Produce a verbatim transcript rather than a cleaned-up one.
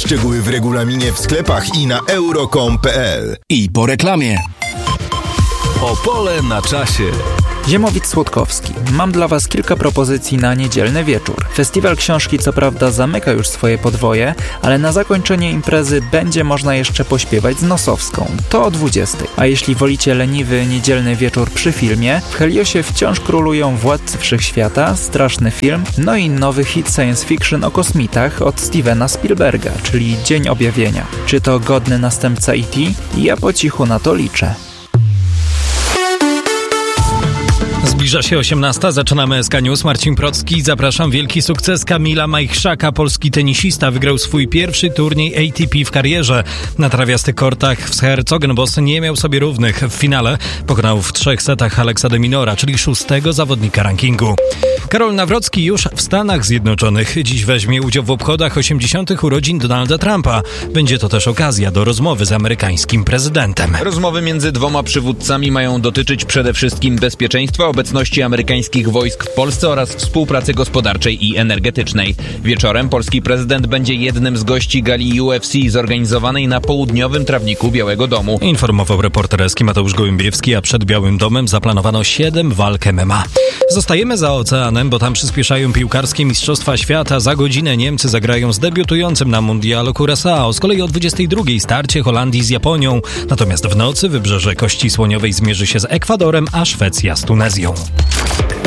Szczegóły w regulaminie w sklepach i na euro kropka com kropka p l. I po reklamie. Opole na czasie. Ziemowit Słodkowski. Mam dla Was kilka propozycji na niedzielny wieczór. Festiwal książki co prawda zamyka już swoje podwoje, ale na zakończenie imprezy będzie można jeszcze pośpiewać z Nosowską. To o dwudziestej. A jeśli wolicie leniwy niedzielny wieczór przy filmie, w Heliosie wciąż królują Władcy Wszechświata, straszny film, no i nowy hit science fiction o kosmitach od Stevena Spielberga, czyli Dzień Objawienia. Czy to godny następca E T? Ja po cichu na to liczę. Zbliża się osiemnasta, zaczynamy S K News. Marcin Procki, zapraszam. Wielki sukces Kamila Majchrzaka. Polski tenisista wygrał swój pierwszy turniej A T P w karierze. Na trawiastych kortach w Herzogenbosch nie miał sobie równych. W finale pokonał w trzech setach Alexa de Minora, czyli szóstego zawodnika rankingu. Karol Nawrocki już w Stanach Zjednoczonych. Dziś weźmie udział w obchodach osiemdziesiątych urodzin Donalda Trumpa. Będzie to też okazja do rozmowy z amerykańskim prezydentem. Rozmowy między dwoma przywódcami mają dotyczyć przede wszystkim bezpieczeństwa, obecności amerykańskich wojsk w Polsce oraz współpracy gospodarczej i energetycznej. Wieczorem polski prezydent będzie jednym z gości gali U F C zorganizowanej na południowym trawniku Białego Domu. Informował reporter S K Mateusz Gołębiewski, a przed Białym Domem zaplanowano siedem walk M M A. Zostajemy za oceanem, bo tam przyspieszają piłkarskie Mistrzostwa Świata. Za godzinę Niemcy zagrają z debiutującym na Mundialu Curaçao. Z kolei o dwudziestej drugiej starcie Holandii z Japonią. Natomiast w nocy Wybrzeże Kości Słoniowej zmierzy się z Ekwadorem, a Szwecja z Tunezją.